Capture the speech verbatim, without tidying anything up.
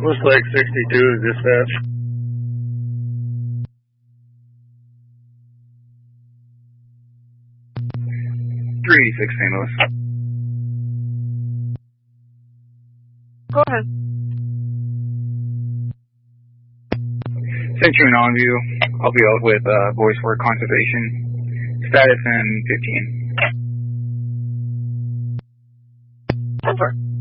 Looks like sixty-two is dispatch. three eighty-six Saint Louis. Go ahead. Sent you an on view. I'll be out with uh, Boys for Conservation. Status in fifteen. Over.